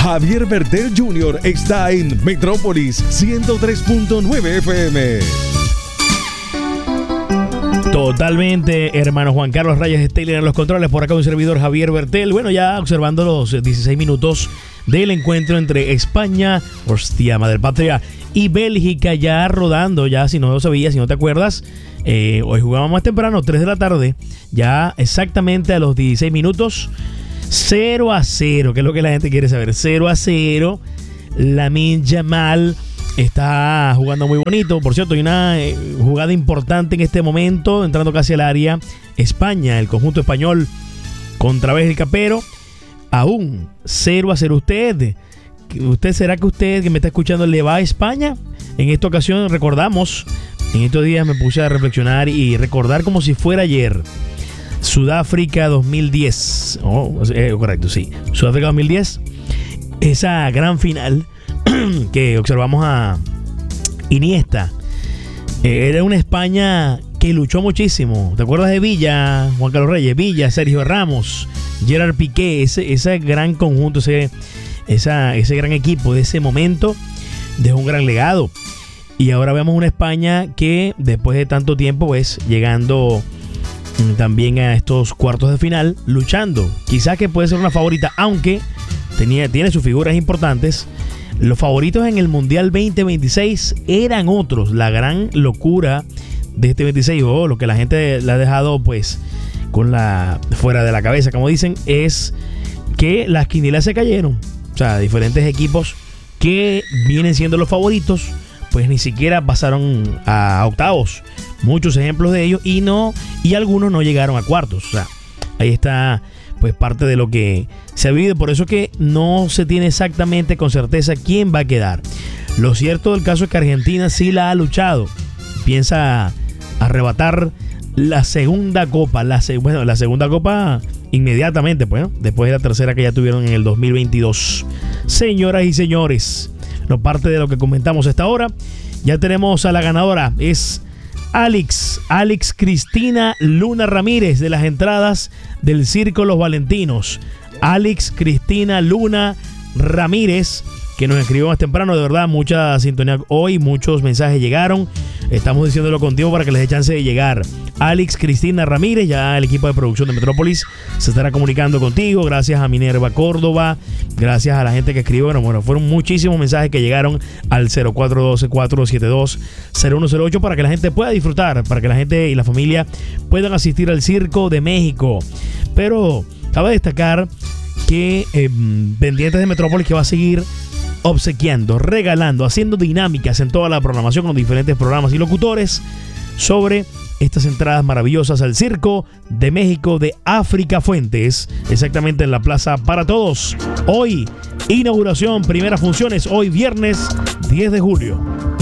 Javier Bertel Jr. está en Metrópolis 103.9 FM. Totalmente, hermano Juan Carlos Reyes Steiner en los controles, por acá un servidor Javier Bertel. Bueno, ya observando los 16 minutos del encuentro entre España, hostia, madre patria, y Bélgica, ya rodando, ya si no lo sabías, si no te acuerdas, hoy jugamos más temprano, 3 de la tarde, ya exactamente a los 16 minutos, 0-0, que es lo que la gente quiere saber, 0-0, Lamine Yamal está jugando muy bonito. Por cierto, hay una jugada importante en este momento, entrando casi al área. España, el conjunto español contra Bélgica, pero aún 0-0. ¿Será que usted que me está escuchando le va a España? En esta ocasión recordamos, en estos días me puse a reflexionar y recordar como si fuera ayer. Sudáfrica 2010. Correcto, sí. Sudáfrica 2010. Esa gran final que observamos a Iniesta. Era una España que luchó muchísimo. ¿Te acuerdas de Villa, Juan Carlos Reyes? Villa, Sergio Ramos, Gerard Piqué, ese gran conjunto, ese gran equipo de ese momento dejó un gran legado. Y ahora vemos una España que después de tanto tiempo, pues llegando también a estos cuartos de final, luchando. Quizás que puede ser una favorita, aunque tiene sus figuras importantes. Los favoritos en el Mundial 2026 eran otros. La gran locura de este 26, lo que la gente le ha dejado pues fuera de la cabeza, como dicen, es que las quinielas se cayeron. O sea, diferentes equipos que vienen siendo los favoritos, pues ni siquiera pasaron a octavos. Muchos ejemplos de ellos y algunos no llegaron a cuartos. O sea, ahí está pues parte de lo que se ha vivido. Por eso que no se tiene exactamente con certeza quién va a quedar. Lo cierto del caso es que Argentina sí la ha luchado. Piensa arrebatar la segunda copa. La segunda copa inmediatamente, pues, ¿no? Después de la tercera que ya tuvieron en el 2022. Señoras y señores, no parte de lo que comentamos hasta ahora. Ya tenemos a la ganadora. Es Alex Cristina Luna Ramírez, de las entradas del Circo Los Valentinos. Alex Cristina Luna Ramírez, que nos escribió más temprano. De verdad, mucha sintonía hoy, muchos mensajes llegaron. Estamos diciéndolo contigo para que les dé chance de llegar. Alex Cristina Ramírez, ya el equipo de producción de Metrópolis se estará comunicando contigo. Gracias a Minerva Córdoba, gracias a la gente que escribió. Bueno, fueron muchísimos mensajes que llegaron al 0412-472-0108 para que la gente pueda disfrutar, para que la gente y la familia puedan asistir al Circo de México. Pero cabe destacar que pendientes de Metrópolis, que va a seguir obsequiando, regalando, haciendo dinámicas en toda la programación con diferentes programas y locutores sobre estas entradas maravillosas al Circo de México de África Fuentes, exactamente en la Plaza Para Todos. Hoy, inauguración, primeras funciones, hoy viernes 10 de julio.